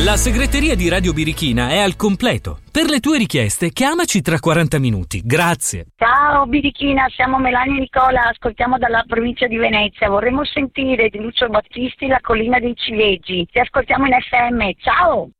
La segreteria di Radio Birichina è al completo. Per le tue richieste chiamaci tra 40 minuti. Grazie. Ciao Birichina, siamo Melania e Nicola, ascoltiamo dalla provincia di Venezia. Vorremmo sentire di Lucio Battisti La collina dei ciliegi. Ti ascoltiamo in FM. Ciao!